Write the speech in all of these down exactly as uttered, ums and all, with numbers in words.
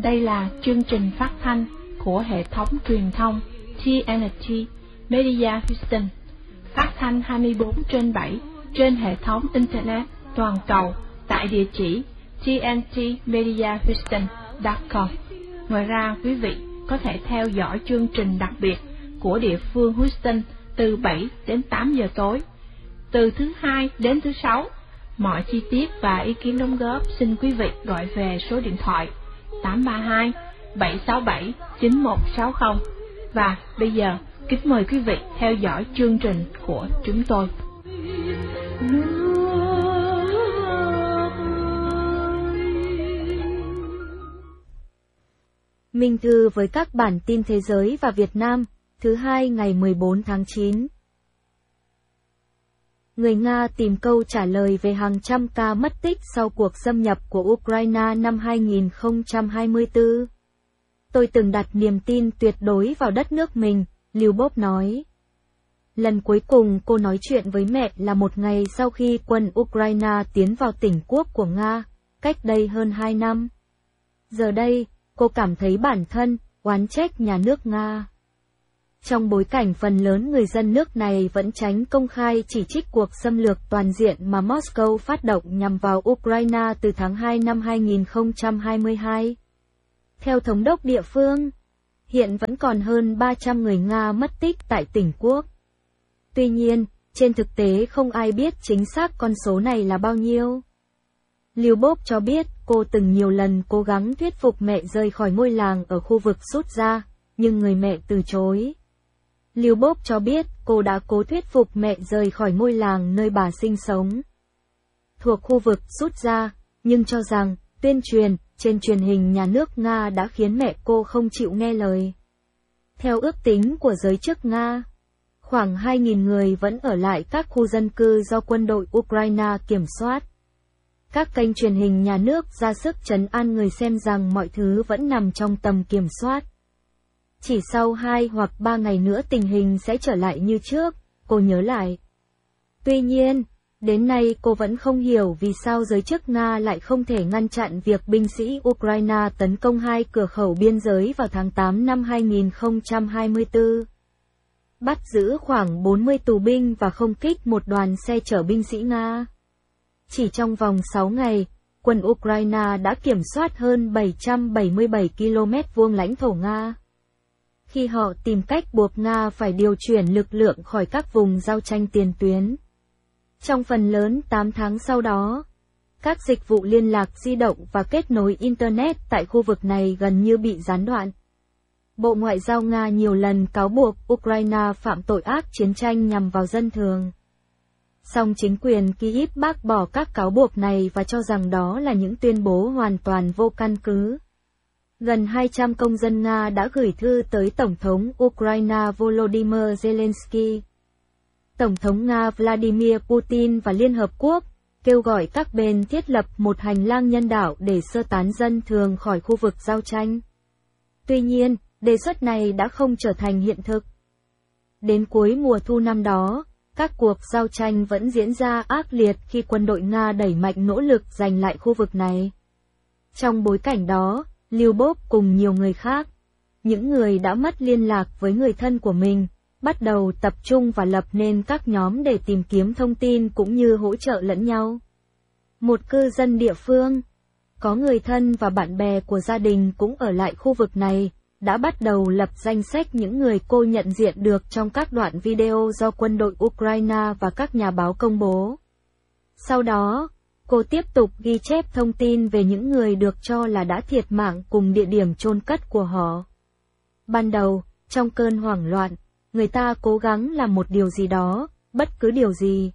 Đây là chương trình phát thanh của hệ thống truyền thông tê en tê Media Houston, phát thanh hai mươi bốn trên bảy trên hệ thống Internet toàn cầu tại địa chỉ t n t media houston chấm com. Ngoài ra, quý vị có thể theo dõi chương trình đặc biệt của địa phương Houston từ bảy đến tám giờ tối, từ thứ hai đến thứ sáu. Mọi chi tiết và ý kiến đóng góp xin quý vị gọi về số điện thoại tám ba hai bảy sáu bảy chín một sáu không. Và bây giờ, kính mời quý vị theo dõi chương trình của chúng tôi. Minh Thư với các bản tin thế giới và Việt Nam, thứ hai ngày mười bốn tháng chín. Người Nga tìm câu trả lời về hàng trăm ca mất tích sau cuộc xâm nhập của Ukraine năm hai nghìn không trăm hai mươi tư. Tôi từng đặt niềm tin tuyệt đối vào đất nước mình, Lyubov nói. Lần cuối cùng cô nói chuyện với mẹ là một ngày sau khi quân Ukraine tiến vào tỉnh quốc của Nga, cách đây hơn hai năm. Giờ đây, cô cảm thấy bản thân oán trách nhà nước Nga. Trong bối cảnh phần lớn người dân nước này vẫn tránh công khai chỉ trích cuộc xâm lược toàn diện mà Moscow phát động nhằm vào Ukraine từ tháng hai năm hai nghìn không trăm hai mươi hai. Theo thống đốc địa phương, hiện vẫn còn hơn ba trăm người Nga mất tích tại tỉnh quốc. Tuy nhiên, trên thực tế không ai biết chính xác con số này là bao nhiêu. Lyubov cho biết cô từng nhiều lần cố gắng thuyết phục mẹ rời khỏi ngôi làng ở khu vực Sút ra, nhưng người mẹ từ chối. Lyubov cho biết cô đã cố thuyết phục mẹ rời khỏi ngôi làng nơi bà sinh sống, thuộc khu vực Sút ra, nhưng cho rằng tuyên truyền trên truyền hình nhà nước Nga đã khiến mẹ cô không chịu nghe lời. Theo ước tính của giới chức Nga, khoảng hai nghìn người vẫn ở lại các khu dân cư do quân đội Ukraine kiểm soát. Các kênh truyền hình nhà nước ra sức trấn an người xem rằng mọi thứ vẫn nằm trong tầm kiểm soát. Chỉ sau hai hoặc ba ngày nữa tình hình sẽ trở lại như trước, cô nhớ lại. Tuy nhiên, đến nay cô vẫn không hiểu vì sao giới chức Nga lại không thể ngăn chặn việc binh sĩ Ukraine tấn công hai cửa khẩu biên giới vào tháng tám năm hai nghìn không trăm hai mươi tư. Bắt giữ khoảng bốn mươi tù binh và không kích một đoàn xe chở binh sĩ Nga. Chỉ trong vòng sáu ngày, quân Ukraine đã kiểm soát hơn bảy trăm bảy mươi bảy ki lô mét vuông lãnh thổ Nga. Khi họ tìm cách buộc Nga phải điều chuyển lực lượng khỏi các vùng giao tranh tiền tuyến. Trong phần lớn tám tháng sau đó, các dịch vụ liên lạc di động và kết nối Internet tại khu vực này gần như bị gián đoạn. Bộ Ngoại giao Nga nhiều lần cáo buộc Ukraine phạm tội ác chiến tranh nhằm vào dân thường. Song chính quyền Kyiv bác bỏ các cáo buộc này và cho rằng đó là những tuyên bố hoàn toàn vô căn cứ. Gần hai trăm công dân Nga đã gửi thư tới Tổng thống Ukraine Volodymyr Zelensky, Tổng thống Nga Vladimir Putin và Liên Hợp Quốc, kêu gọi các bên thiết lập một hành lang nhân đạo để sơ tán dân thường khỏi khu vực giao tranh. Tuy nhiên, đề xuất này đã không trở thành hiện thực. Đến cuối mùa thu năm đó, các cuộc giao tranh vẫn diễn ra ác liệt khi quân đội Nga đẩy mạnh nỗ lực giành lại khu vực này. Trong bối cảnh đó, Lyubov cùng nhiều người khác, những người đã mất liên lạc với người thân của mình, bắt đầu tập trung và lập nên các nhóm để tìm kiếm thông tin cũng như hỗ trợ lẫn nhau. Một cư dân địa phương, có người thân và bạn bè của gia đình cũng ở lại khu vực này, đã bắt đầu lập danh sách những người cô nhận diện được trong các đoạn video do quân đội Ukraine và các nhà báo công bố. Sau đó, cô tiếp tục ghi chép thông tin về những người được cho là đã thiệt mạng cùng địa điểm chôn cất của họ. Ban đầu, trong cơn hoảng loạn, người ta cố gắng làm một điều gì đó, bất cứ điều gì.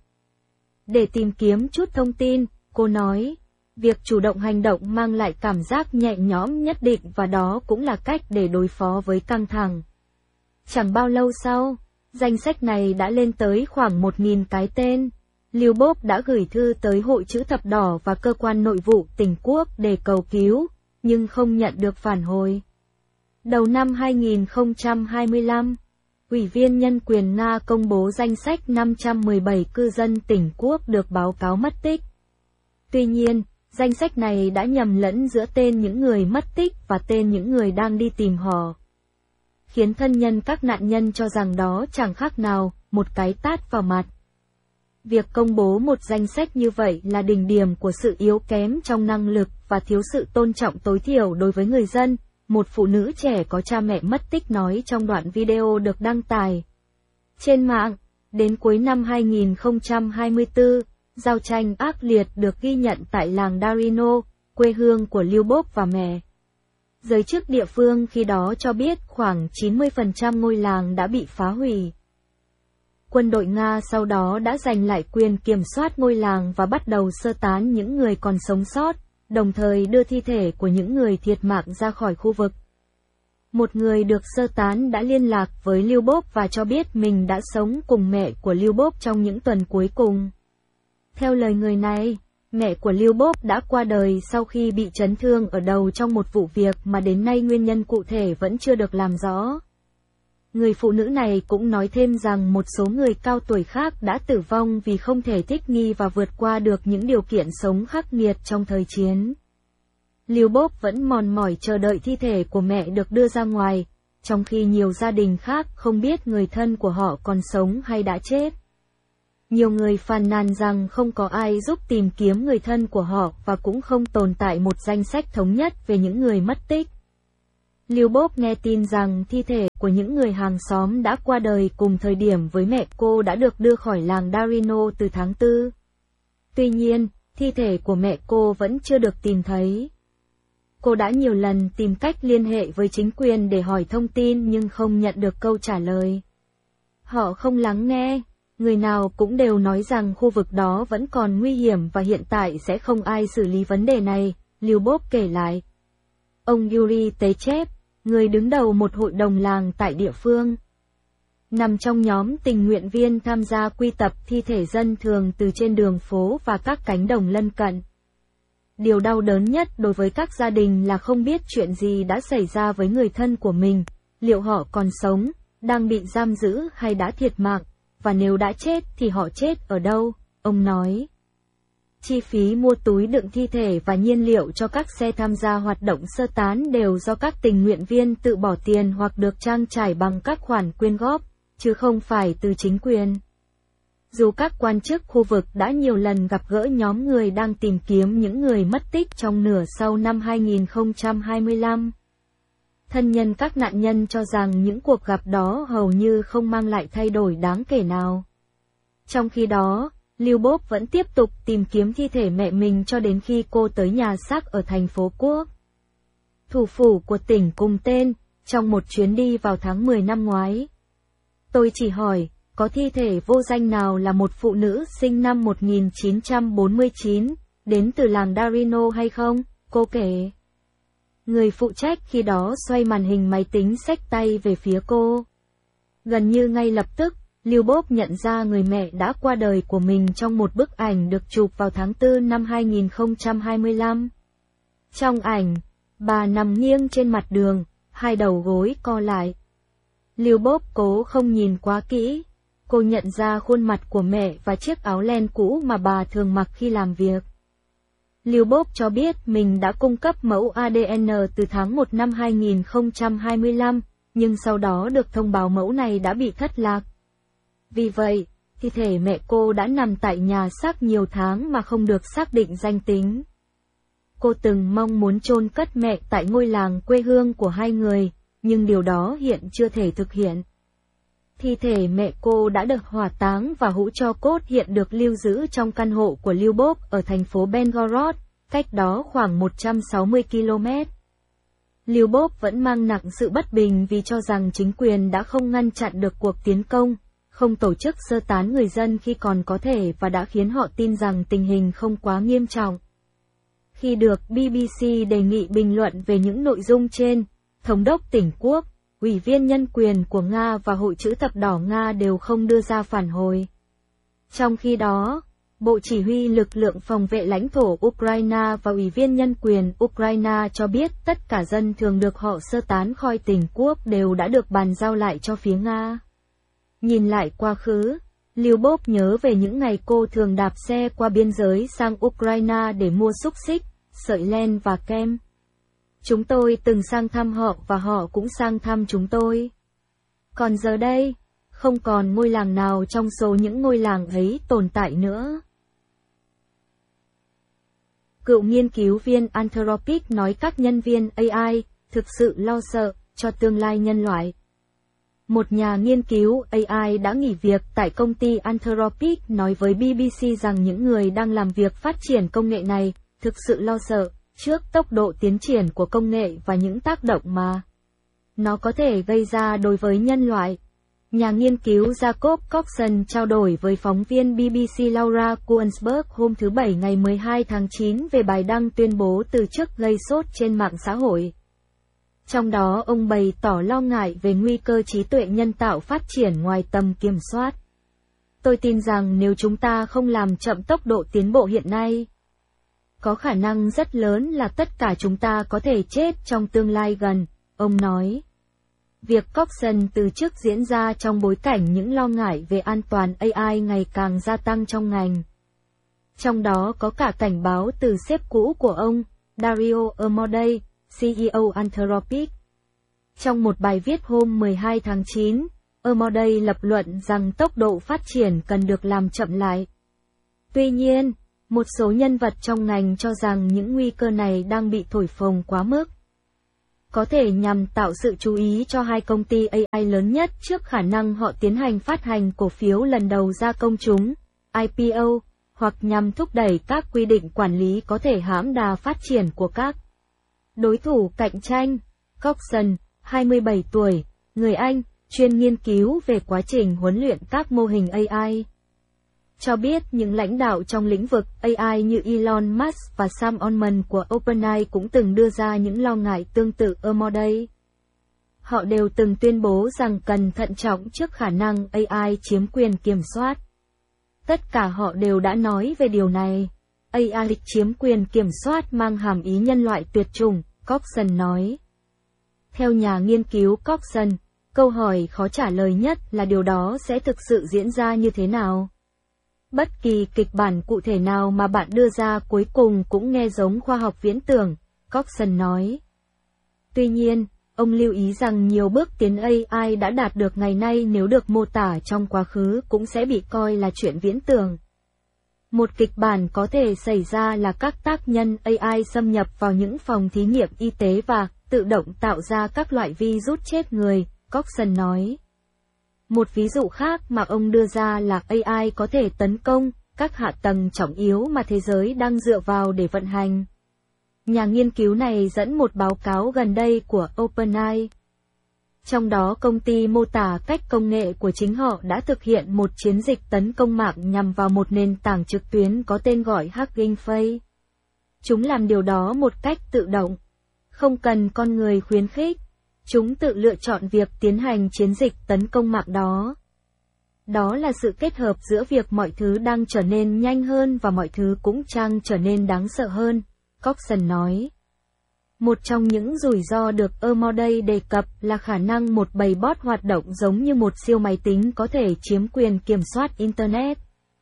Để tìm kiếm chút thông tin, cô nói, việc chủ động hành động mang lại cảm giác nhẹ nhõm nhất định và đó cũng là cách để đối phó với căng thẳng. Chẳng bao lâu sau, danh sách này đã lên tới khoảng một nghìn cái tên. Lyubov đã gửi thư tới Hội Chữ Thập Đỏ và cơ quan nội vụ tỉnh quốc để cầu cứu, nhưng không nhận được phản hồi. Đầu năm hai nghìn không trăm hai mươi lăm, Ủy viên Nhân quyền Nga công bố danh sách năm trăm mười bảy cư dân tỉnh quốc được báo cáo mất tích. Tuy nhiên, Danh sách này đã nhầm lẫn giữa tên những người mất tích và tên những người đang đi tìm họ, khiến thân nhân các nạn nhân cho rằng đó chẳng khác nào một cái tát vào mặt. Việc công bố một danh sách như vậy là đỉnh điểm của sự yếu kém trong năng lực và thiếu sự tôn trọng tối thiểu đối với người dân, một phụ nữ trẻ có cha mẹ mất tích nói trong đoạn video được đăng tải trên mạng. Đến cuối năm hai nghìn không trăm hai mươi tư, giao tranh ác liệt được ghi nhận tại làng Darino, quê hương của Lyubov và mẹ. Giới chức địa phương khi đó cho biết khoảng chín mươi phần trăm ngôi làng đã bị phá hủy. Quân đội Nga sau đó đã giành lại quyền kiểm soát ngôi làng và bắt đầu sơ tán những người còn sống sót, đồng thời đưa thi thể của những người thiệt mạng ra khỏi khu vực. Một người được sơ tán đã liên lạc với Lyubov và cho biết mình đã sống cùng mẹ của Lyubov trong những tuần cuối cùng. Theo lời người này, mẹ của Lyubov đã qua đời sau khi bị chấn thương ở đầu trong một vụ việc mà đến nay nguyên nhân cụ thể vẫn chưa được làm rõ. Người phụ nữ này cũng nói thêm rằng một số người cao tuổi khác đã tử vong vì không thể thích nghi và vượt qua được những điều kiện sống khắc nghiệt trong thời chiến. Lyubov vẫn mòn mỏi chờ đợi thi thể của mẹ được đưa ra ngoài, trong khi nhiều gia đình khác không biết người thân của họ còn sống hay đã chết. Nhiều người phàn nàn rằng không có ai giúp tìm kiếm người thân của họ và cũng không tồn tại một danh sách thống nhất về những người mất tích. Lyubov nghe tin rằng thi thể của những người hàng xóm đã qua đời cùng thời điểm với mẹ cô đã được đưa khỏi làng Darino từ tháng tư. Tuy nhiên, thi thể của mẹ cô vẫn chưa được tìm thấy. Cô đã nhiều lần tìm cách liên hệ với chính quyền để hỏi thông tin nhưng không nhận được câu trả lời. Họ không lắng nghe, người nào cũng đều nói rằng khu vực đó vẫn còn nguy hiểm và hiện tại sẽ không ai xử lý vấn đề này, Lyubov kể lại. Ông Yuri Techev, người đứng đầu một hội đồng làng tại địa phương, nằm trong nhóm tình nguyện viên tham gia quy tập thi thể dân thường từ trên đường phố và các cánh đồng lân cận. Điều đau đớn nhất đối với các gia đình là không biết chuyện gì đã xảy ra với người thân của mình, liệu họ còn sống, đang bị giam giữ hay đã thiệt mạng, và nếu đã chết thì họ chết ở đâu, ông nói. Chi phí mua túi đựng thi thể và nhiên liệu cho các xe tham gia hoạt động sơ tán đều do các tình nguyện viên tự bỏ tiền hoặc được trang trải bằng các khoản quyên góp, chứ không phải từ chính quyền. Dù các quan chức khu vực đã nhiều lần gặp gỡ nhóm người đang tìm kiếm những người mất tích trong nửa sau năm hai nghìn không trăm hai mươi lăm, thân nhân các nạn nhân cho rằng những cuộc gặp đó hầu như không mang lại thay đổi đáng kể nào. Trong khi đó, Lyubov vẫn tiếp tục tìm kiếm thi thể mẹ mình cho đến khi cô tới nhà xác ở thành phố Quốc, thủ phủ của tỉnh cùng tên, trong một chuyến đi vào tháng mười năm ngoái. Tôi chỉ hỏi, có thi thể vô danh nào là một phụ nữ sinh năm một nghìn chín trăm bốn mươi chín, đến từ làng Darino hay không? Cô kể. Người phụ trách khi đó xoay màn hình máy tính xách tay về phía cô. Gần như ngay lập tức, Lyubov nhận ra người mẹ đã qua đời của mình trong một bức ảnh được chụp vào tháng tư năm hai nghìn không trăm hai mươi lăm. Trong ảnh, bà nằm nghiêng trên mặt đường, hai đầu gối co lại. Lyubov cố không nhìn quá kỹ. Cô nhận ra khuôn mặt của mẹ và chiếc áo len cũ mà bà thường mặc khi làm việc. Lyubov cho biết mình đã cung cấp mẫu a đê en từ tháng một năm hai nghìn không trăm hai mươi lăm, nhưng sau đó được thông báo mẫu này đã bị thất lạc. Vì vậy, thi thể mẹ cô đã nằm tại nhà xác nhiều tháng mà không được xác định danh tính. Cô từng mong muốn chôn cất mẹ tại ngôi làng quê hương của hai người, nhưng điều đó hiện chưa thể thực hiện. Thi thể mẹ cô đã được hỏa táng và hũ tro cốt hiện được lưu giữ trong căn hộ của Lyubov ở thành phố Belgorod, cách đó khoảng một trăm sáu mươi ki lô mét. Lyubov vẫn mang nặng sự bất bình vì cho rằng chính quyền đã không ngăn chặn được cuộc tiến công, không tổ chức sơ tán người dân khi còn có thể và đã khiến họ tin rằng tình hình không quá nghiêm trọng. Khi được bê bê xê đề nghị bình luận về những nội dung trên, Thống đốc tỉnh Quốc, Ủy viên nhân quyền của Nga và Hội Chữ thập đỏ Nga đều không đưa ra phản hồi. Trong khi đó, Bộ Chỉ huy lực lượng phòng vệ lãnh thổ Ukraine và Ủy viên nhân quyền Ukraine cho biết tất cả dân thường được họ sơ tán khỏi tỉnh Quốc đều đã được bàn giao lại cho phía Nga. Nhìn lại quá khứ, Lưu Bốp nhớ về những ngày cô thường đạp xe qua biên giới sang Ukraine để mua xúc xích, sợi len và kem. Chúng tôi từng sang thăm họ và họ cũng sang thăm chúng tôi. Còn giờ đây, không còn ngôi làng nào trong số những ngôi làng ấy tồn tại nữa. Cựu nghiên cứu viên Anthropic nói các nhân viên a i thực sự lo sợ cho tương lai nhân loại. Một nhà nghiên cứu a i đã nghỉ việc tại công ty Anthropic nói với bê bê xê rằng những người đang làm việc phát triển công nghệ này thực sự lo sợ trước tốc độ tiến triển của công nghệ và những tác động mà nó có thể gây ra đối với nhân loại. Nhà nghiên cứu Jacob Coxon trao đổi với phóng viên bê bê xê Laura Kuenberg hôm thứ Bảy ngày mười hai tháng chín về bài đăng tuyên bố từ chức gây sốt trên mạng xã hội. Trong đó ông bày tỏ lo ngại về nguy cơ trí tuệ nhân tạo phát triển ngoài tầm kiểm soát. Tôi tin rằng nếu chúng ta không làm chậm tốc độ tiến bộ hiện nay, có khả năng rất lớn là tất cả chúng ta có thể chết trong tương lai gần, ông nói. Việc Coxon từ chức diễn ra trong bối cảnh những lo ngại về an toàn a i ngày càng gia tăng trong ngành. Trong đó có cả cảnh báo từ sếp cũ của ông, Dario Amodei, xê e ô Anthropic. Trong một bài viết hôm mười hai tháng chín, Amodei lập luận rằng tốc độ phát triển cần được làm chậm lại. Tuy nhiên, một số nhân vật trong ngành cho rằng những nguy cơ này đang bị thổi phồng quá mức. Có thể nhằm tạo sự chú ý cho hai công ty a i lớn nhất trước khả năng họ tiến hành phát hành cổ phiếu lần đầu ra công chúng, i pê ô, hoặc nhằm thúc đẩy các quy định quản lý có thể hãm đà phát triển của các đối thủ cạnh tranh. Coxon, hai mươi bảy tuổi, người Anh, chuyên nghiên cứu về quá trình huấn luyện các mô hình a i, cho biết những lãnh đạo trong lĩnh vực a i như Elon Musk và Sam Altman của OpenAI cũng từng đưa ra những lo ngại tương tự Amodei. Họ đều từng tuyên bố rằng cần thận trọng trước khả năng a i chiếm quyền kiểm soát. Tất cả họ đều đã nói về điều này. a i chiếm quyền kiểm soát mang hàm ý nhân loại tuyệt chủng, Coxon nói. Theo nhà nghiên cứu Coxon, câu hỏi khó trả lời nhất là điều đó sẽ thực sự diễn ra như thế nào. Bất kỳ kịch bản cụ thể nào mà bạn đưa ra cuối cùng cũng nghe giống khoa học viễn tưởng, Coxon nói. Tuy nhiên, ông lưu ý rằng nhiều bước tiến a i đã đạt được ngày nay nếu được mô tả trong quá khứ cũng sẽ bị coi là chuyện viễn tưởng. Một kịch bản có thể xảy ra là các tác nhân a i xâm nhập vào những phòng thí nghiệm y tế và tự động tạo ra các loại virus chết người, Coxon nói. Một ví dụ khác mà ông đưa ra là a i có thể tấn công các hạ tầng trọng yếu mà thế giới đang dựa vào để vận hành. Nhà nghiên cứu này dẫn một báo cáo gần đây của OpenAI. Trong đó công ty mô tả cách công nghệ của chính họ đã thực hiện một chiến dịch tấn công mạng nhằm vào một nền tảng trực tuyến có tên gọi Hugging Face. Chúng làm điều đó một cách tự động, không cần con người khuyến khích. Chúng tự lựa chọn việc tiến hành chiến dịch tấn công mạng đó. Đó là sự kết hợp giữa việc mọi thứ đang trở nên nhanh hơn và mọi thứ cũng đang trở nên đáng sợ hơn, Coxon nói. Một trong những rủi ro được Amodei đề cập là khả năng một bầy bot hoạt động giống như một siêu máy tính có thể chiếm quyền kiểm soát Internet.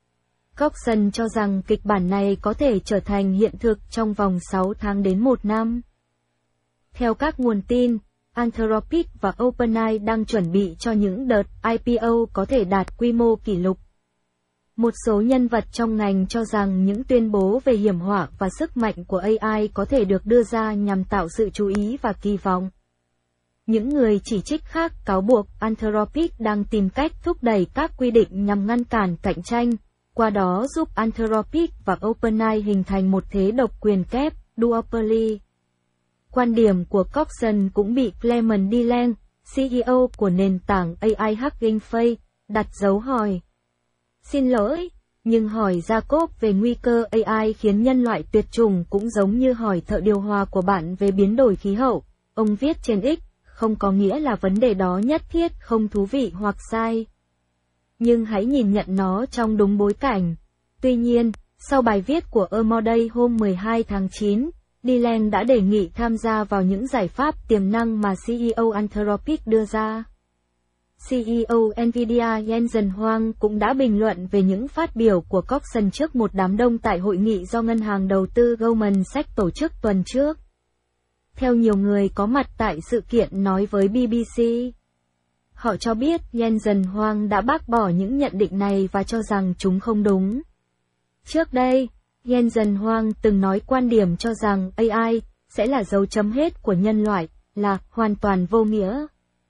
Coxon cho rằng kịch bản này có thể trở thành hiện thực trong vòng sáu tháng đến một năm. Theo các nguồn tin, Anthropic và OpenAI đang chuẩn bị cho những đợt i pê ô có thể đạt quy mô kỷ lục. Một số nhân vật trong ngành cho rằng những tuyên bố về hiểm họa và sức mạnh của a i có thể được đưa ra nhằm tạo sự chú ý và kỳ vọng. Những người chỉ trích khác cáo buộc Anthropic đang tìm cách thúc đẩy các quy định nhằm ngăn cản cạnh tranh, qua đó giúp Anthropic và OpenAI hình thành một thế độc quyền kép, duopoly. Quan điểm của Coxon cũng bị Clement Delang, xê e ô của nền tảng a i Hugging Face, đặt dấu hỏi. Xin lỗi, nhưng hỏi Jacob về nguy cơ a i khiến nhân loại tuyệt chủng cũng giống như hỏi thợ điều hòa của bạn về biến đổi khí hậu, ông viết trên X, không có nghĩa là vấn đề đó nhất thiết không thú vị hoặc sai. Nhưng hãy nhìn nhận nó trong đúng bối cảnh. Tuy nhiên, sau bài viết của Amodei hôm mười hai tháng chín, Delang đã đề nghị tham gia vào những giải pháp tiềm năng mà xê e ô Anthropic đưa ra. xê e ô Nvidia Jensen Huang cũng đã bình luận về những phát biểu của Coxon trước một đám đông tại hội nghị do ngân hàng đầu tư Goldman Sachs tổ chức tuần trước. Theo nhiều người có mặt tại sự kiện nói với bê bê xê, họ cho biết Jensen Huang đã bác bỏ những nhận định này và cho rằng chúng không đúng. Trước đây, Jensen Huang từng nói quan điểm cho rằng a i sẽ là dấu chấm hết của nhân loại, là hoàn toàn vô nghĩa.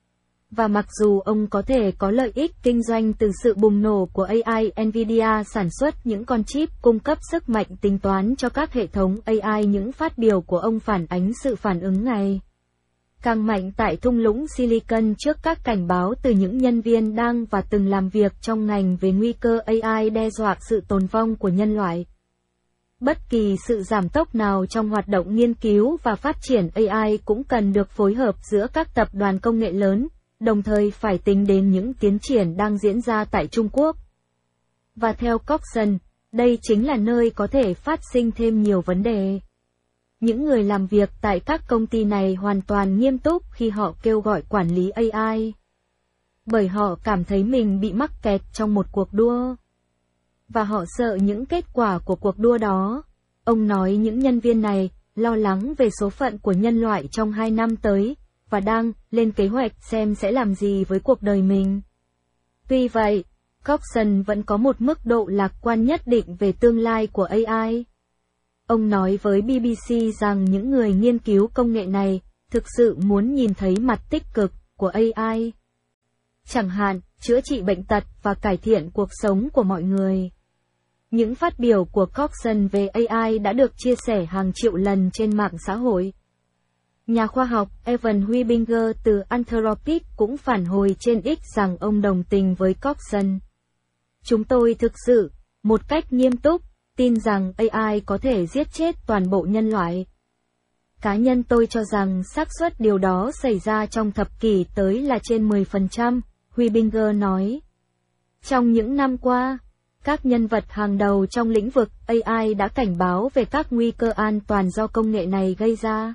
Và mặc dù ông có thể có lợi ích kinh doanh từ sự bùng nổ của a i, Nvidia sản xuất những con chip cung cấp sức mạnh tính toán cho các hệ thống a i, những phát biểu của ông phản ánh sự phản ứng ngày càng mạnh tại thung lũng Silicon trước các cảnh báo từ những nhân viên đang và từng làm việc trong ngành về nguy cơ a i đe dọa sự tồn vong của nhân loại. Bất kỳ sự giảm tốc nào trong hoạt động nghiên cứu và phát triển a i cũng cần được phối hợp giữa các tập đoàn công nghệ lớn, đồng thời phải tính đến những tiến triển đang diễn ra tại Trung Quốc. Và theo Coxon, đây chính là nơi có thể phát sinh thêm nhiều vấn đề. Những người làm việc tại các công ty này hoàn toàn nghiêm túc khi họ kêu gọi quản lý a i, bởi họ cảm thấy mình bị mắc kẹt trong một cuộc đua. Và họ sợ những kết quả của cuộc đua đó. Ông nói những nhân viên này lo lắng về số phận của nhân loại trong hai năm tới, và đang lên kế hoạch xem sẽ làm gì với cuộc đời mình. Tuy vậy, Coxon vẫn có một mức độ lạc quan nhất định về tương lai của a i. Ông nói với bê bê xê rằng những người nghiên cứu công nghệ này thực sự muốn nhìn thấy mặt tích cực của a i. Chẳng hạn, chữa trị bệnh tật và cải thiện cuộc sống của mọi người. Những phát biểu của Coxon về a i đã được chia sẻ hàng triệu lần trên mạng xã hội. Nhà khoa học Evan Huibinger từ Anthropic cũng phản hồi trên X rằng ông đồng tình với Coxon. Chúng tôi thực sự, một cách nghiêm túc, tin rằng a i có thể giết chết toàn bộ nhân loại. Cá nhân tôi cho rằng xác suất điều đó xảy ra trong thập kỷ tới là trên mười phần trăm, Huibinger nói. Trong những năm qua, các nhân vật hàng đầu trong lĩnh vực a i đã cảnh báo về các nguy cơ an toàn do công nghệ này gây ra.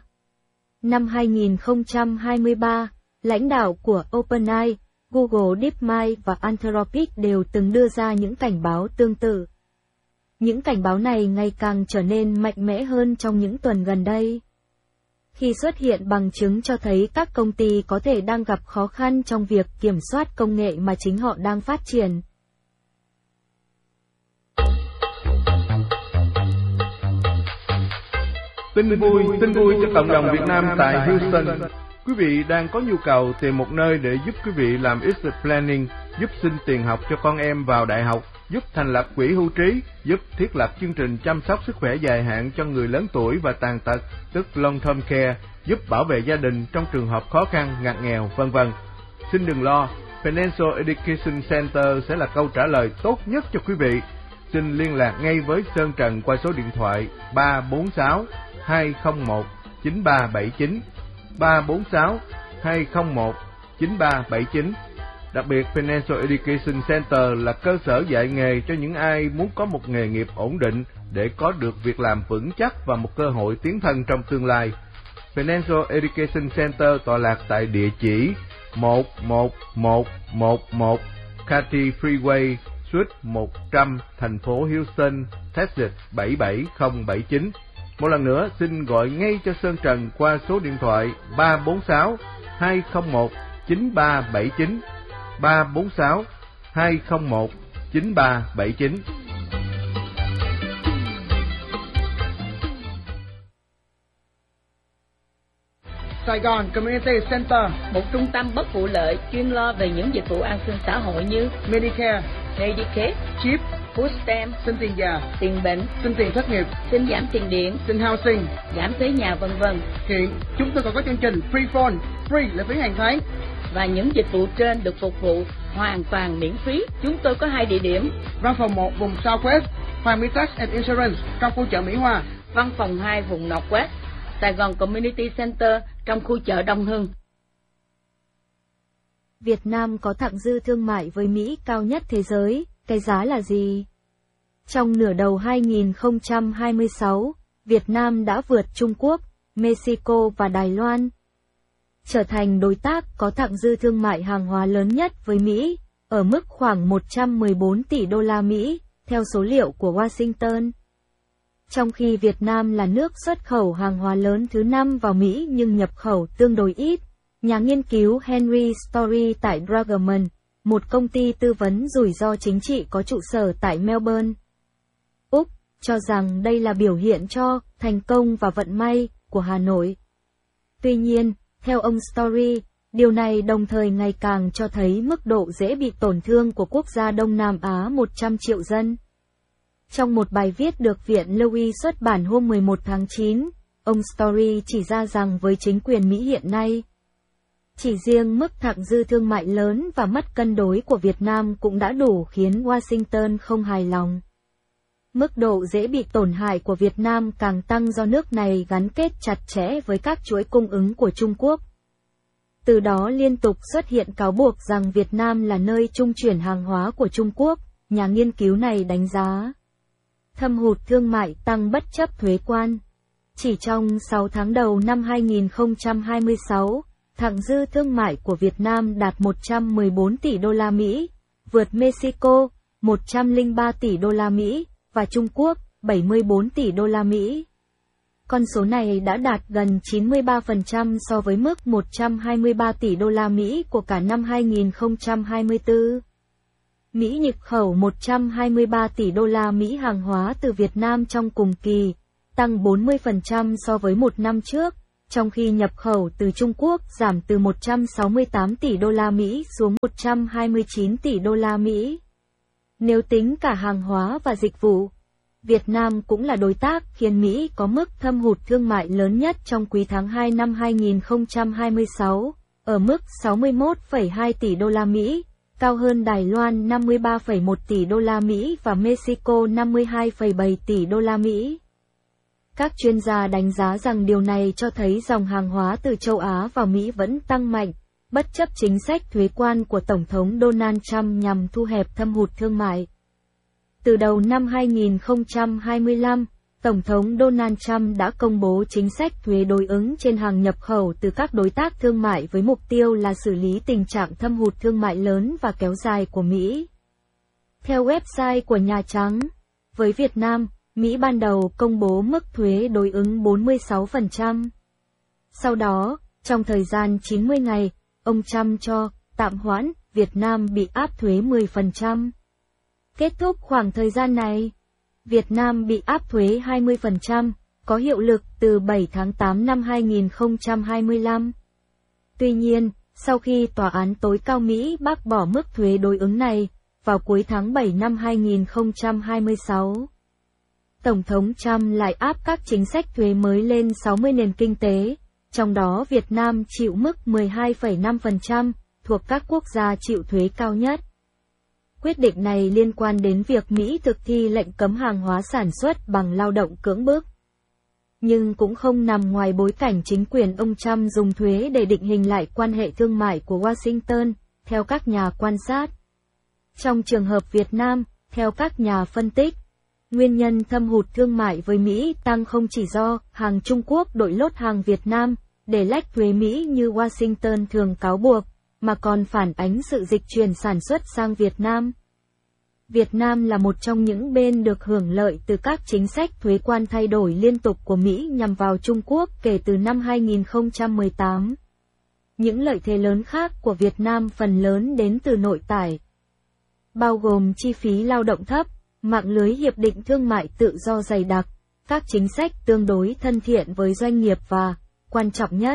Năm hai nghìn không trăm hai mươi ba, lãnh đạo của OpenAI, Google DeepMind và Anthropic đều từng đưa ra những cảnh báo tương tự. Những cảnh báo này ngày càng trở nên mạnh mẽ hơn trong những tuần gần đây, khi xuất hiện bằng chứng cho thấy các công ty có thể đang gặp khó khăn trong việc kiểm soát công nghệ mà chính họ đang phát triển. Tin vui, tin vui cho cộng đồng Việt Nam tại Houston. Quý vị đang có nhu cầu tìm một nơi để giúp quý vị làm exit planning, giúp xin tiền học cho con em vào đại học, giúp thành lập quỹ hưu trí, giúp thiết lập chương trình chăm sóc sức khỏe dài hạn cho người lớn tuổi và tàn tật, tức long term care, giúp bảo vệ gia đình trong trường hợp khó khăn, ngặt nghèo, vân vân. Xin đừng lo, Financial Education Center sẽ là câu trả lời tốt nhất cho quý vị. Xin liên lạc ngay với Sơn Trần qua số điện thoại ba bốn sáu hai không một chín ba bảy chín, ba bốn sáu hai không một chín ba bảy chín. Đặc biệt, Financial Education Center là cơ sở dạy nghề cho những ai muốn có một nghề nghiệp ổn định để có được việc làm vững chắc và một cơ hội tiến thân trong tương lai. Financial Education Center tọa lạc tại địa chỉ một một một một một Cathy Freeway, Suite một trăm, thành phố Houston, Texas bảy bảy không bảy chín. Một lần nữa, xin gọi ngay cho Sơn Trần qua số điện thoại ba bốn sáu hai không một chín ba bảy chín, ba bốn sáu hai không một chín ba bảy chín. Sài Gòn Community Center, một trung tâm bất vụ lợi chuyên lo về những dịch vụ an sinh xã hội như Medicare, Medicaid, Chip, Food Stamp, xin tiền già, tiền bệnh, xin tiền thất nghiệp, xin giảm tiền điện, xin housing, giảm thuế nhà, vân vân. Hiện chúng tôi còn có chương trình Free Phone, free là phí hàng tháng. Và những dịch vụ trên được phục vụ hoàn toàn miễn phí. Chúng tôi có hai địa điểm. Văn phòng một vùng Southwest, Hoàng Mỹ Tax and Insurance trong khu chợ Mỹ Hòa. Văn phòng hai vùng Northwest, Sài Gòn Community Center trong khu chợ Đông Hưng. Việt Nam có thặng dư thương mại với Mỹ cao nhất thế giới, cái giá là gì? Trong nửa đầu hai nghìn không trăm hai mươi sáu, Việt Nam đã vượt Trung Quốc, Mexico và Đài Loan. trở thành đối tác có thặng dư thương mại hàng hóa lớn nhất với Mỹ, ở mức khoảng một trăm mười bốn tỷ đô la Mỹ, theo số liệu của Washington. Trong khi Việt Nam là nước xuất khẩu hàng hóa lớn thứ năm vào Mỹ nhưng nhập khẩu tương đối ít, nhà nghiên cứu Henry Story tại Dragoman, một công ty tư vấn rủi ro chính trị có trụ sở tại Melbourne, Úc, cho rằng đây là biểu hiện cho thành công và vận may của Hà Nội. Tuy nhiên, theo ông Story, điều này đồng thời ngày càng cho thấy mức độ dễ bị tổn thương của quốc gia Đông Nam Á một trăm triệu dân. Trong một bài viết được Viện Lowy xuất bản hôm mười một tháng chín, ông Story chỉ ra rằng với chính quyền Mỹ hiện nay, chỉ riêng mức thặng dư thương mại lớn và mất cân đối của Việt Nam cũng đã đủ khiến Washington không hài lòng. Mức độ dễ bị tổn hại của Việt Nam càng tăng do nước này gắn kết chặt chẽ với các chuỗi cung ứng của Trung Quốc. Từ đó liên tục xuất hiện cáo buộc rằng Việt Nam là nơi trung chuyển hàng hóa của Trung Quốc, nhà nghiên cứu này đánh giá. Thâm hụt thương mại tăng bất chấp thuế quan. Chỉ trong sáu tháng đầu năm hai nghìn không trăm hai mươi sáu, thặng dư thương mại của Việt Nam đạt một trăm mười bốn tỷ đô la Mỹ, vượt Mexico, một trăm lẻ ba tỷ đô la Mỹ, và Trung Quốc, bảy mươi bốn tỷ đô la Mỹ. Con số này đã đạt gần chín mươi ba phần trăm so với mức một trăm hai mươi ba tỷ đô la Mỹ của cả năm hai nghìn không trăm hai mươi tư. Mỹ nhập khẩu một trăm hai mươi ba tỷ đô la Mỹ hàng hóa từ Việt Nam trong cùng kỳ, tăng bốn mươi phần trăm so với một năm trước, trong khi nhập khẩu từ Trung Quốc giảm từ một trăm sáu mươi tám tỷ đô la Mỹ xuống một trăm hai mươi chín tỷ đô la Mỹ. Nếu tính cả hàng hóa và dịch vụ, Việt Nam cũng là đối tác khiến Mỹ có mức thâm hụt thương mại lớn nhất trong quý tháng hai năm hai nghìn không trăm hai mươi sáu, ở mức sáu mươi mốt phẩy hai tỷ đô la Mỹ, cao hơn Đài Loan năm mươi ba phẩy một tỷ đô la Mỹ và Mexico năm mươi hai phẩy bảy tỷ đô la Mỹ. Các chuyên gia đánh giá rằng điều này cho thấy dòng hàng hóa từ châu Á vào Mỹ vẫn tăng mạnh, bất chấp chính sách thuế quan của Tổng thống Donald Trump nhằm thu hẹp thâm hụt thương mại. Từ đầu năm hai nghìn không trăm hai mươi lăm, Tổng thống Donald Trump đã công bố chính sách thuế đối ứng trên hàng nhập khẩu từ các đối tác thương mại với mục tiêu là xử lý tình trạng thâm hụt thương mại lớn và kéo dài của Mỹ. Theo website của Nhà Trắng, với Việt Nam, Mỹ ban đầu công bố mức thuế đối ứng bốn mươi sáu phần trăm. Sau đó, trong thời gian chín mươi ngày, ông Trump cho tạm hoãn, Việt Nam bị áp thuế mười phần trăm. Kết thúc khoảng thời gian này, Việt Nam bị áp thuế hai mươi phần trăm, có hiệu lực từ bảy tháng tám năm hai nghìn không trăm hai mươi lăm. Tuy nhiên, sau khi Tòa án tối cao Mỹ bác bỏ mức thuế đối ứng này, vào cuối tháng bảy năm hai nghìn không trăm hai mươi sáu, Tổng thống Trump lại áp các chính sách thuế mới lên sáu mươi nền kinh tế, trong đó Việt Nam chịu mức mười hai phẩy năm phần trăm, thuộc các quốc gia chịu thuế cao nhất. Quyết định này liên quan đến việc Mỹ thực thi lệnh cấm hàng hóa sản xuất bằng lao động cưỡng bức. Nhưng cũng không nằm ngoài bối cảnh chính quyền ông Trump dùng thuế để định hình lại quan hệ thương mại của Washington, theo các nhà quan sát. Trong trường hợp Việt Nam, theo các nhà phân tích, nguyên nhân thâm hụt thương mại với Mỹ tăng không chỉ do hàng Trung Quốc đội lốt hàng Việt Nam để lách thuế Mỹ như Washington thường cáo buộc, mà còn phản ánh sự dịch chuyển sản xuất sang Việt Nam. Việt Nam là một trong những bên được hưởng lợi từ các chính sách thuế quan thay đổi liên tục của Mỹ nhằm vào Trung Quốc kể từ năm hai nghìn không trăm mười tám. Những lợi thế lớn khác của Việt Nam phần lớn đến từ nội tại, bao gồm chi phí lao động thấp, mạng lưới hiệp định thương mại tự do dày đặc, các chính sách tương đối thân thiện với doanh nghiệp và, quan trọng nhất,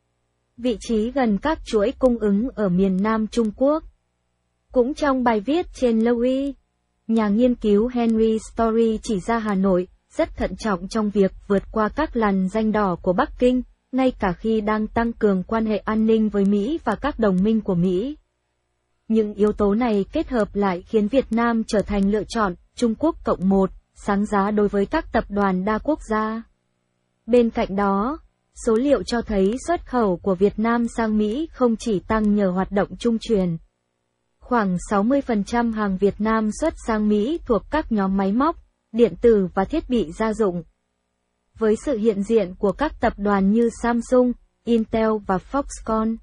vị trí gần các chuỗi cung ứng ở miền Nam Trung Quốc. Cũng trong bài viết trên Lowy, nhà nghiên cứu Henry Story chỉ ra Hà Nội rất thận trọng trong việc vượt qua các làn ranh đỏ của Bắc Kinh, ngay cả khi đang tăng cường quan hệ an ninh với Mỹ và các đồng minh của Mỹ. Những yếu tố này kết hợp lại khiến Việt Nam trở thành lựa chọn Trung Quốc cộng một, sáng giá đối với các tập đoàn đa quốc gia. Bên cạnh đó, số liệu cho thấy xuất khẩu của Việt Nam sang Mỹ không chỉ tăng nhờ hoạt động trung chuyển. Khoảng sáu mươi phần trăm hàng Việt Nam xuất sang Mỹ thuộc các nhóm máy móc, điện tử và thiết bị gia dụng. Với sự hiện diện của các tập đoàn như Samsung, Intel và Foxconn.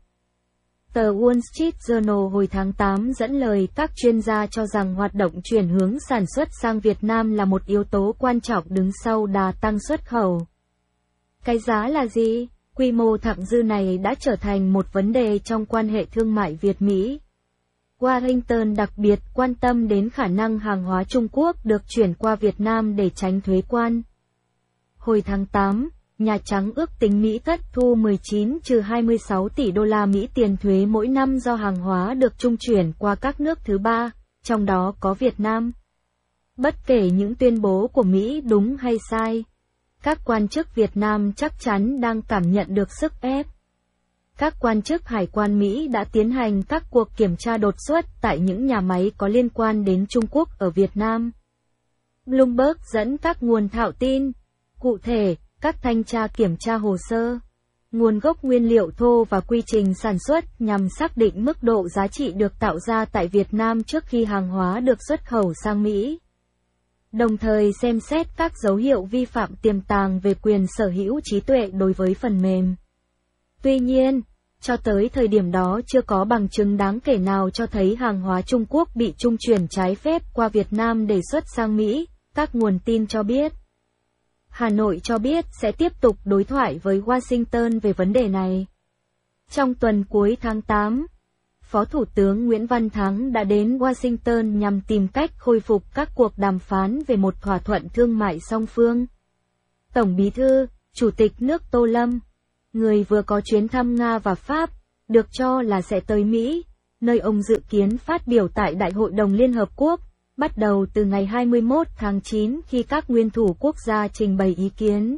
Tờ Wall Street Journal hồi tháng tám dẫn lời các chuyên gia cho rằng hoạt động chuyển hướng sản xuất sang Việt Nam là một yếu tố quan trọng đứng sau đà tăng xuất khẩu. Cái giá là gì? Quy mô thặng dư này đã trở thành một vấn đề trong quan hệ thương mại Việt-Mỹ. Washington đặc biệt quan tâm đến khả năng hàng hóa Trung Quốc được chuyển qua Việt Nam để tránh thuế quan. Hồi tháng tám, Nhà Trắng ước tính Mỹ thất thu mười chín trừ hai mươi sáu tỷ đô la Mỹ tiền thuế mỗi năm do hàng hóa được trung chuyển qua các nước thứ ba, trong đó có Việt Nam. Bất kể những tuyên bố của Mỹ đúng hay sai, các quan chức Việt Nam chắc chắn đang cảm nhận được sức ép. Các quan chức hải quan Mỹ đã tiến hành các cuộc kiểm tra đột xuất tại những nhà máy có liên quan đến Trung Quốc ở Việt Nam. Bloomberg dẫn các nguồn thạo tin, cụ thể, các thanh tra kiểm tra hồ sơ, nguồn gốc nguyên liệu thô và quy trình sản xuất nhằm xác định mức độ giá trị được tạo ra tại Việt Nam trước khi hàng hóa được xuất khẩu sang Mỹ. Đồng thời xem xét các dấu hiệu vi phạm tiềm tàng về quyền sở hữu trí tuệ đối với phần mềm. Tuy nhiên, cho tới thời điểm đó chưa có bằng chứng đáng kể nào cho thấy hàng hóa Trung Quốc bị trung chuyển trái phép qua Việt Nam để xuất sang Mỹ, các nguồn tin cho biết. Hà Nội cho biết sẽ tiếp tục đối thoại với Washington về vấn đề này. Trong tuần cuối tháng tám, Phó Thủ tướng Nguyễn Văn Thắng đã đến Washington nhằm tìm cách khôi phục các cuộc đàm phán về một thỏa thuận thương mại song phương. Tổng Bí thư, Chủ tịch nước Tô Lâm, người vừa có chuyến thăm Nga và Pháp, được cho là sẽ tới Mỹ, nơi ông dự kiến phát biểu tại Đại hội đồng Liên Hợp Quốc, bắt đầu từ ngày hai mươi mốt tháng chín khi các nguyên thủ quốc gia trình bày ý kiến.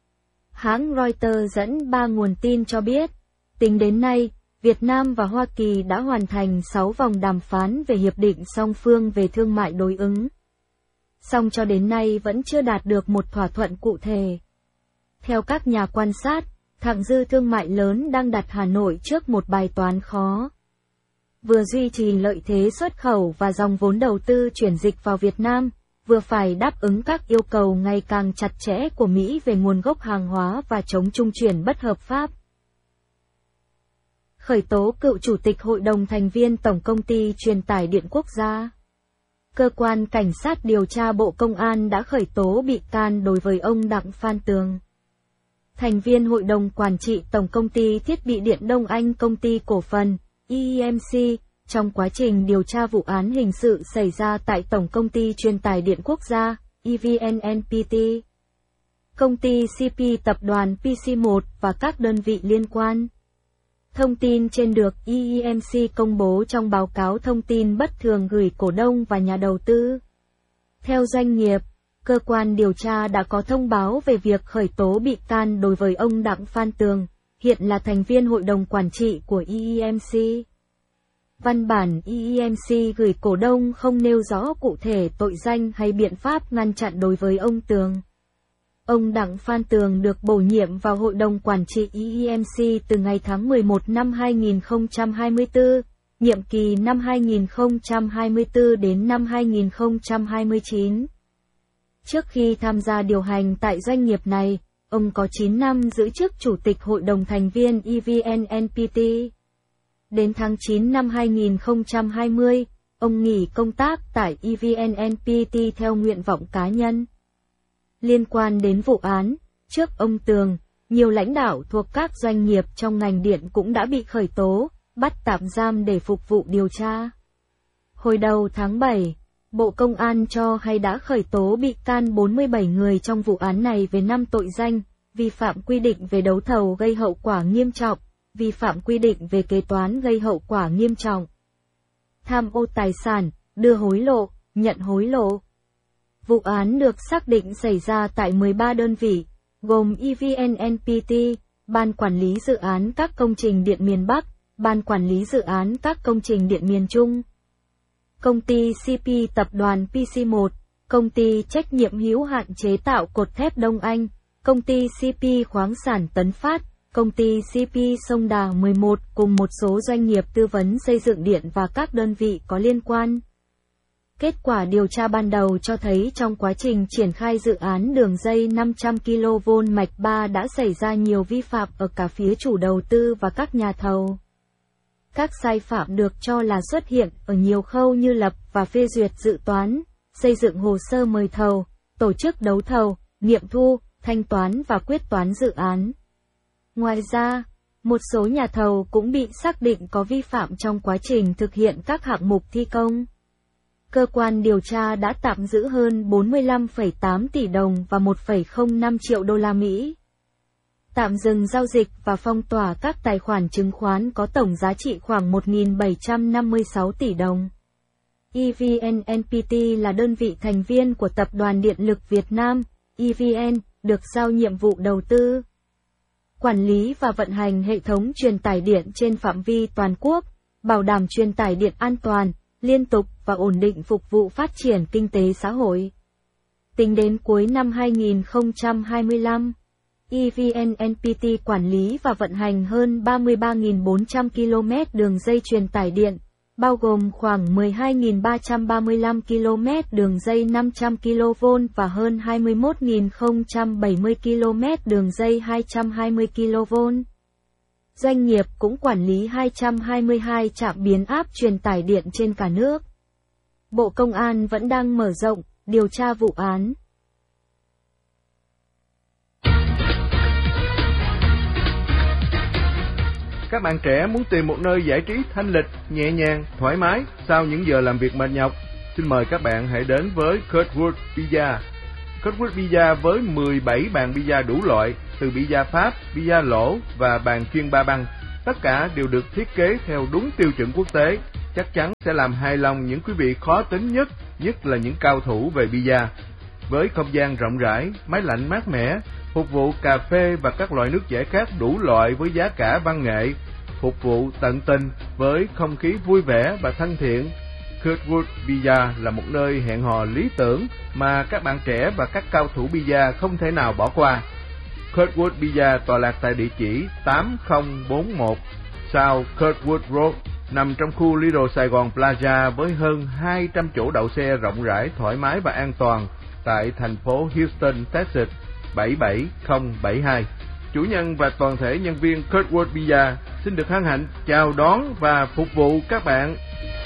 Hãng Reuters dẫn ba nguồn tin cho biết, tính đến nay, Việt Nam và Hoa Kỳ đã hoàn thành sáu vòng đàm phán về hiệp định song phương về thương mại đối ứng. Song cho đến nay vẫn chưa đạt được một thỏa thuận cụ thể. Theo các nhà quan sát, thặng dư thương mại lớn đang đặt Hà Nội trước một bài toán khó. Vừa duy trì lợi thế xuất khẩu và dòng vốn đầu tư chuyển dịch vào Việt Nam, vừa phải đáp ứng các yêu cầu ngày càng chặt chẽ của Mỹ về nguồn gốc hàng hóa và chống trung chuyển bất hợp pháp. Khởi tố cựu Chủ tịch Hội đồng thành viên Tổng công ty Truyền tải Điện Quốc gia. Cơ quan Cảnh sát điều tra Bộ Công an đã khởi tố bị can đối với ông Đặng Phan Tường, thành viên Hội đồng Quản trị Tổng công ty Thiết bị Điện Đông Anh Công ty Cổ phần E E M C, trong quá trình điều tra vụ án hình sự xảy ra tại Tổng công ty Truyền tải Điện Quốc gia, E V N N P T, công ty xê pê Tập đoàn P C một và các đơn vị liên quan. Thông tin trên được E E M C công bố trong báo cáo thông tin bất thường gửi cổ đông và nhà đầu tư. Theo doanh nghiệp, cơ quan điều tra đã có thông báo về việc khởi tố bị can đối với ông Đặng Phan Tường, hiện là thành viên hội đồng quản trị của E E M C. Văn bản E E M C gửi cổ đông không nêu rõ cụ thể tội danh hay biện pháp ngăn chặn đối với ông Tường. Ông Đặng Phan Tường được bổ nhiệm vào Hội đồng Quản trị E E M C từ ngày tháng mười một năm hai nghìn không trăm hai mươi tư, nhiệm kỳ năm hai nghìn không trăm hai mươi tư đến năm hai nghìn không trăm hai mươi chín. Trước khi tham gia điều hành tại doanh nghiệp này, ông có chín năm giữ chức Chủ tịch Hội đồng thành viên E V N N P T. Đến tháng chín năm hai nghìn không trăm hai mươi, ông nghỉ công tác tại E V N N P T theo nguyện vọng cá nhân. Liên quan đến vụ án, trước ông Tường, nhiều lãnh đạo thuộc các doanh nghiệp trong ngành điện cũng đã bị khởi tố, bắt tạm giam để phục vụ điều tra. Hồi đầu tháng bảy, Bộ Công an cho hay đã khởi tố bị can bốn mươi bảy người trong vụ án này về năm tội danh, vi phạm quy định về đấu thầu gây hậu quả nghiêm trọng, vi phạm quy định về kế toán gây hậu quả nghiêm trọng, tham ô tài sản, đưa hối lộ, nhận hối lộ. Vụ án được xác định xảy ra tại mười ba đơn vị, gồm E V N N P T, Ban Quản lý Dự án các công trình điện miền Bắc, Ban Quản lý Dự án các công trình điện miền Trung, công ty xê pê Tập đoàn P C một, công ty trách nhiệm hữu hạn chế tạo cột thép Đông Anh, công ty xê pê khoáng sản Tấn Phát, công ty xê pê Sông Đà mười một cùng một số doanh nghiệp tư vấn xây dựng điện và các đơn vị có liên quan. Kết quả điều tra ban đầu cho thấy trong quá trình triển khai dự án đường dây năm trăm ki lô vôn mạch ba đã xảy ra nhiều vi phạm ở cả phía chủ đầu tư và các nhà thầu. Các sai phạm được cho là xuất hiện ở nhiều khâu như lập và phê duyệt dự toán, xây dựng hồ sơ mời thầu, tổ chức đấu thầu, nghiệm thu, thanh toán và quyết toán dự án. Ngoài ra, một số nhà thầu cũng bị xác định có vi phạm trong quá trình thực hiện các hạng mục thi công. Cơ quan điều tra đã tạm giữ hơn bốn mươi lăm phẩy tám tỷ đồng và một phẩy không năm triệu đô la Mỹ. Tạm dừng giao dịch và phong tỏa các tài khoản chứng khoán có tổng giá trị khoảng một nghìn bảy trăm năm mươi sáu tỷ đồng. e vê en en pê tê là đơn vị thành viên của Tập đoàn Điện lực Việt Nam, e vê en, được giao nhiệm vụ đầu tư, quản lý và vận hành hệ thống truyền tải điện trên phạm vi toàn quốc, bảo đảm truyền tải điện an toàn, liên tục và ổn định phục vụ phát triển kinh tế xã hội. Tính đến cuối năm hai nghìn không trăm hai mươi lăm, e vê en en pê tê quản lý và vận hành hơn ba mươi ba nghìn bốn trăm ki lô mét đường dây truyền tải điện, bao gồm khoảng mười hai nghìn ba trăm ba mươi lăm ki lô mét đường dây năm trăm ki lô vôn và hơn hai mươi mốt nghìn không trăm bảy mươi ki lô mét đường dây hai trăm hai mươi ki lô vôn. Doanh nghiệp cũng quản lý hai trăm hai mươi hai trạm biến áp truyền tải điện trên cả nước. Bộ Công an vẫn đang mở rộng, điều tra vụ án. Các bạn trẻ muốn tìm một nơi giải trí thanh lịch, nhẹ nhàng, thoải mái sau những giờ làm việc mệt nhọc? Xin mời các bạn hãy đến với Kurtwood Pizza. Kurtwood Pizza với mười bảy bàn pizza đủ loại, từ pizza Pháp, pizza lỗ và bàn chuyên ba băng. Tất cả đều được thiết kế theo đúng tiêu chuẩn quốc tế, chắc chắn sẽ làm hài lòng những quý vị khó tính nhất, nhất là những cao thủ về pizza. Với không gian rộng rãi, máy lạnh mát mẻ, phục vụ cà phê và các loại nước giải khát đủ loại với giá cả văn nghệ, phục vụ tận tình với không khí vui vẻ và thân thiện. Kurtwood Pizza là một nơi hẹn hò lý tưởng mà các bạn trẻ và các cao thủ pizza không thể nào bỏ qua. Kurtwood Pizza tọa lạc tại địa chỉ tám không bốn mốt South Kurtwood Road, nằm trong khu Little Sài Gòn Plaza với hơn hai trăm chỗ đậu xe rộng rãi, thoải mái và an toàn tại thành phố Houston, Texas bảy bảy không bảy hai. Chủ nhân và toàn thể nhân viên Kurtwood Pizza xin được hân hạnh chào đón và phục vụ các bạn.